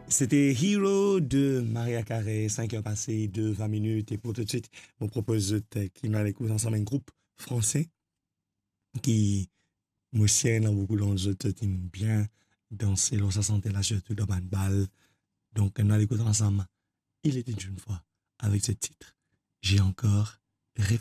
C'était Hero de Maria Carey, 5 heures passées de 20 minutes. Et pour tout de suite, je vous propose qu'il nous écoute ensemble un groupe français qui, moi, sien, dans beaucoup d'autres qui aiment bien danser, l'on se sentait là surtout dans une balle. Donc, nous allons écouter ensemble. Il était une fois avec ce titre. J'ai encore